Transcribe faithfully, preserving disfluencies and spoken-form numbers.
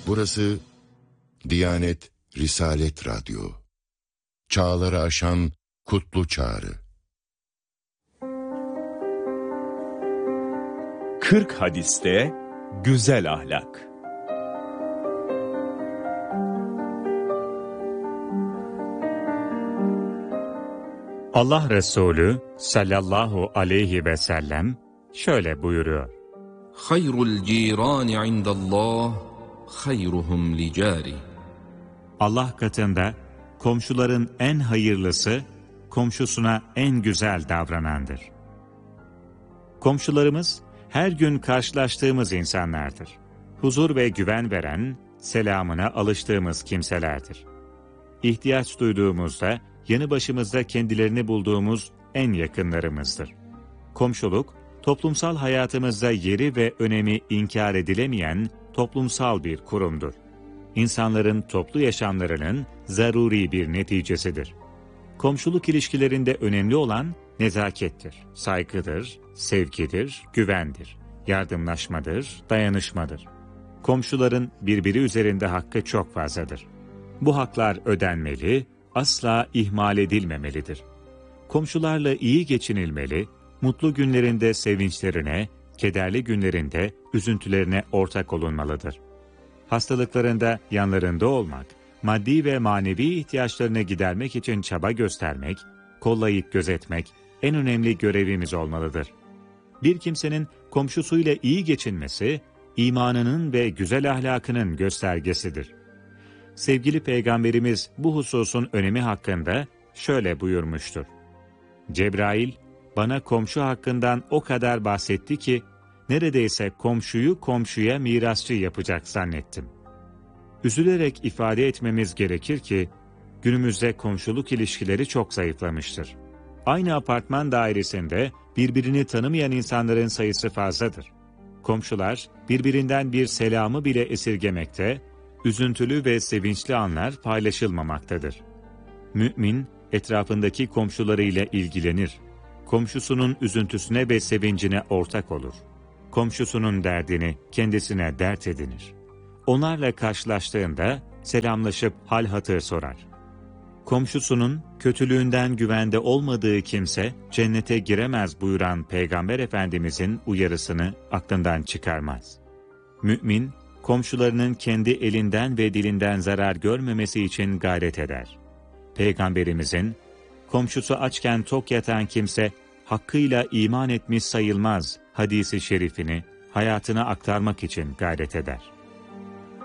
Burası Diyanet Risalet Radyo. Çağları aşan kutlu çağrı. kırk hadiste güzel ahlak. Allah Resulü sallallahu aleyhi ve sellem şöyle buyuruyor. Hayrul cirani indallah hayruhum li cari. Allah katında komşuların en hayırlısı komşusuna en güzel davranandır. Komşularımız her gün karşılaştığımız insanlardır. Huzur ve güven veren, selamına alıştığımız kimselerdir. İhtiyaç duyduğumuzda yanı başımızda kendilerini bulduğumuz en yakınlarımızdır. Komşuluk, toplumsal hayatımızda yeri ve önemi inkar edilemeyen toplumsal bir kurumdur. İnsanların toplu yaşamlarının zaruri bir neticesidir. Komşuluk ilişkilerinde önemli olan nezakettir, saygıdır, sevgidir, güvendir, yardımlaşmadır, dayanışmadır. Komşuların birbiri üzerinde hakkı çok fazladır. Bu haklar ödenmeli, asla ihmal edilmemelidir. Komşularla iyi geçinilmeli, mutlu günlerinde sevinçlerine, kederli günlerinde üzüntülerine ortak olunmalıdır. Hastalıklarında yanlarında olmak, maddi ve manevi ihtiyaçlarını gidermek için çaba göstermek, kollayıp gözetmek en önemli görevimiz olmalıdır. Bir kimsenin komşusuyla iyi geçinmesi, imanının ve güzel ahlakının göstergesidir. Sevgili Peygamberimiz bu hususun önemi hakkında şöyle buyurmuştur. Cebrail, bana komşu hakkından o kadar bahsetti ki, neredeyse komşuyu komşuya mirasçı yapacak zannettim. Üzülerek ifade etmemiz gerekir ki, günümüzde komşuluk ilişkileri çok zayıflamıştır. Aynı apartman dairesinde birbirini tanımayan insanların sayısı fazladır. Komşular birbirinden bir selamı bile esirgemekte, üzüntülü ve sevinçli anlar paylaşılmamaktadır. Mümin, etrafındaki komşularıyla ilgilenir. Komşusunun üzüntüsüne ve sevincine ortak olur. Komşusunun derdini kendisine dert edinir. Onlarla karşılaştığında selamlaşıp hal hatır sorar. Komşusunun kötülüğünden güvende olmadığı kimse cennete giremez buyuran Peygamber Efendimizin uyarısını aklından çıkarmaz. Mümin, komşularının kendi elinden ve dilinden zarar görmemesi için gayret eder. Peygamberimizin, komşusu açken tok yatan kimse hakkıyla iman etmiş sayılmaz hadisi şerifini hayatına aktarmak için gayret eder.